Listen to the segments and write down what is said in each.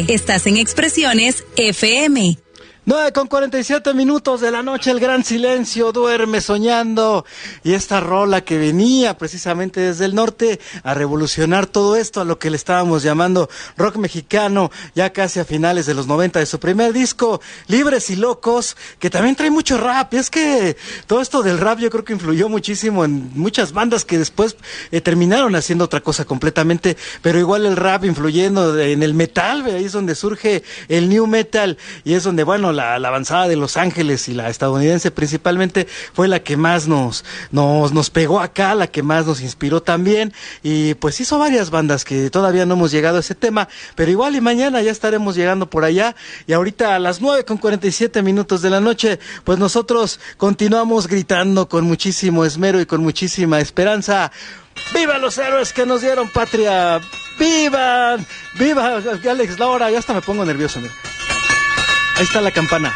9:47. Estás en Expresiones FM. 9:47 de la noche, el gran silencio, duerme soñando. Y esta rola que venía precisamente desde el norte a revolucionar todo esto, a lo que le estábamos llamando rock mexicano, ya casi a finales de los 90 de su primer disco, Libres y Locos, que también trae mucho rap. Y es que todo esto del rap yo creo que influyó muchísimo en muchas bandas que después terminaron haciendo otra cosa completamente, pero igual el rap influyendo en el metal, ahí es donde surge el new metal, y es donde, bueno, la avanzada de Los Ángeles y la estadounidense principalmente fue la que más nos pegó acá, la que más nos inspiró también, y pues hizo varias bandas que todavía no hemos llegado a ese tema, pero igual y mañana ya estaremos llegando por allá. Y ahorita a las 9:47 de la noche, pues nosotros continuamos gritando con muchísimo esmero y con muchísima esperanza: ¡viva los héroes que nos dieron patria! ¡Vivan! ¡Viva Alex Laura! Ya hasta me pongo nervioso, mira. Ahí está la campana.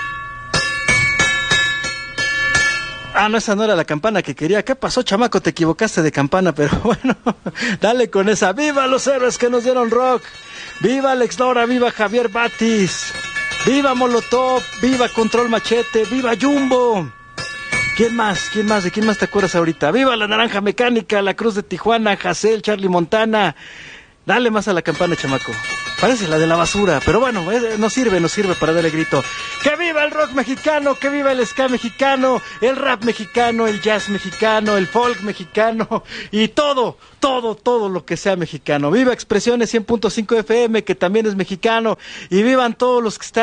Ah, no, esa no era la campana que quería. ¿Qué pasó, chamaco? Te equivocaste de campana, pero bueno, dale con esa. ¡Viva los héroes que nos dieron rock! ¡Viva Alex Laura! ¡Viva Javier Batis! ¡Viva Molotov! ¡Viva Control Machete! ¡Viva Jumbo! ¿Quién más? ¿De quién más te acuerdas ahorita? ¡Viva la Naranja Mecánica! ¡La Cruz de Tijuana! ¡Jacel! ¡Charlie Montana! Dale más a la campana, chamaco. Parece la de la basura, pero bueno, nos sirve para darle grito. ¡Que viva el rock mexicano! ¡Que viva el ska mexicano! El rap mexicano, el jazz mexicano, el folk mexicano y todo lo que sea mexicano. ¡Viva Expresiones 100.5 FM, que también es mexicano! Y vivan todos los que están